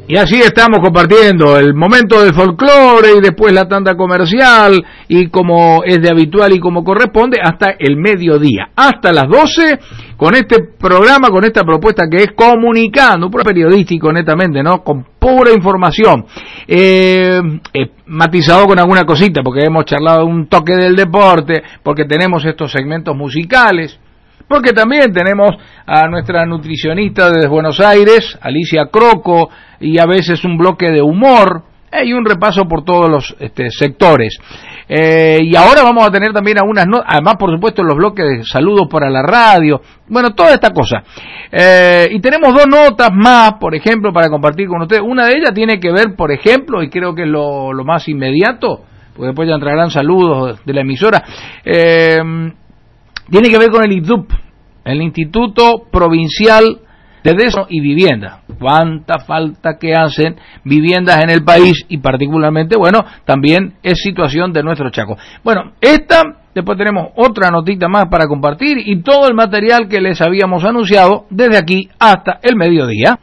Y así estamos compartiendo el momento del folclore y después la tanda comercial y como es de habitual y como corresponde hasta el mediodía, hasta las 12 con este programa, con esta propuesta que es Comunicando, un programa periodístico netamente, ¿no? Con pura información, matizado con alguna cosita porque hemos charlado un toque del deporte, porque tenemos estos segmentos musicales, porque también tenemos a nuestra nutricionista desde Buenos Aires, Alicia Croco, y a veces un bloque de humor, y un repaso por todos los sectores. Y ahora vamos a tener también algunas notas, además por supuesto los bloques de saludos para la radio, bueno, toda esta cosa. Y tenemos dos notas más, por ejemplo, para compartir con ustedes. Una de ellas tiene que ver, por ejemplo, y creo que es lo más inmediato, porque después ya entrarán saludos de la emisora, tiene que ver con el IDUP, el Instituto Provincial de Desarrollo y Vivienda. Cuánta falta que hacen viviendas en el país y particularmente, bueno, también es situación de nuestro Chaco. Bueno, después tenemos otra notita más para compartir y todo el material que les habíamos anunciado desde aquí hasta el mediodía.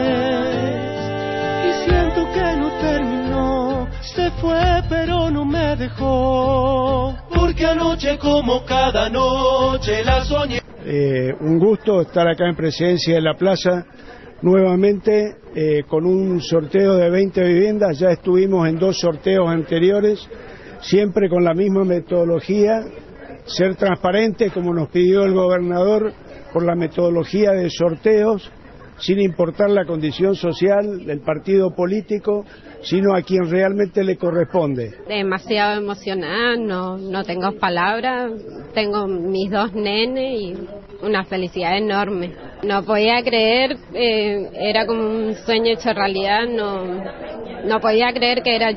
Y siento que no terminó, se fue pero no me dejó, porque anoche como cada noche la soñé. Un gusto estar acá en Presidencia de la Plaza nuevamente con un sorteo de 20 viviendas. Ya estuvimos en 2 sorteos anteriores, siempre con la misma metodología, ser transparente como nos pidió el gobernador por la metodología de sorteos, sin importar la condición social del partido político, sino a quien realmente le corresponde. Demasiado emocionada, no tengo palabras, tengo mis 2 nenes y una felicidad enorme. No podía creer, era como un sueño hecho realidad, no podía creer que era